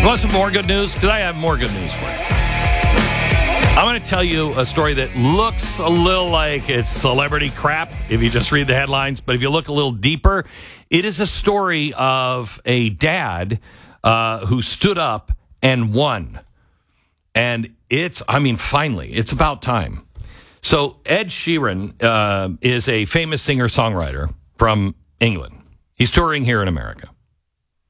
Want some more good news? Because I have more good news for you. I'm going to tell you a story that looks a little like it's celebrity crap if you just read the headlines. But if you look a little deeper, it is a story of a dad who stood up and won. And finally, it's about time. So Ed Sheeran is a famous singer-songwriter from England. He's touring here in America.